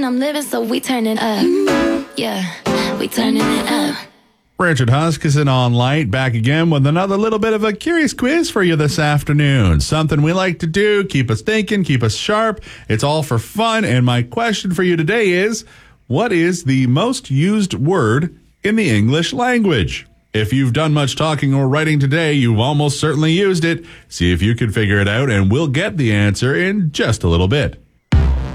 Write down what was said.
I'm living, so we turning up. Yeah, we turning it up. Richard Huskisson on Light, back again with another little bit of a curious quiz for you this afternoon. Something we like to do, keep us thinking, keep us sharp. It's all for fun. And my question for you today is, what is the most used word in the English language? If you've done much talking or writing today, you've almost certainly used it. See if you can figure it out, and we'll get the answer in just a little bit.